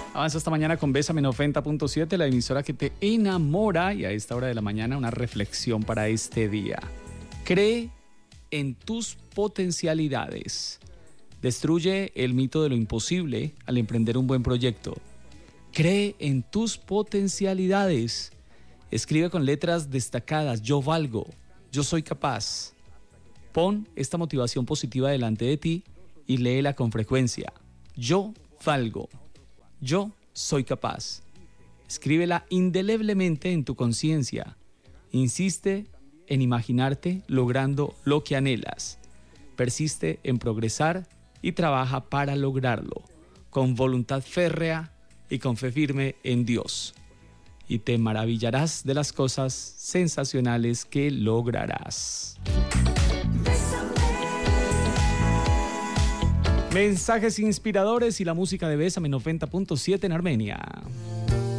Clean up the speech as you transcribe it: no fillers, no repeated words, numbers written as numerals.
Avanza esta mañana con Bésame 90.7, la emisora que te enamora, y a esta hora de la mañana una reflexión para este día. Cree en tus potencialidades. Destruye el mito de lo imposible al emprender un buen proyecto. Cree en tus potencialidades. Escribe con letras destacadas: yo valgo, yo soy capaz. Pon esta motivación positiva delante de ti y léela con frecuencia. Yo valgo, yo soy capaz. Escríbela indeleblemente en tu conciencia. Insiste en imaginarte logrando lo que anhelas. Persiste en progresar y trabaja para lograrlo, con voluntad férrea y con fe firme en Dios. Y te maravillarás de las cosas sensacionales que lograrás. Mensajes inspiradores y la música de Bésame 90.7 en Armenia.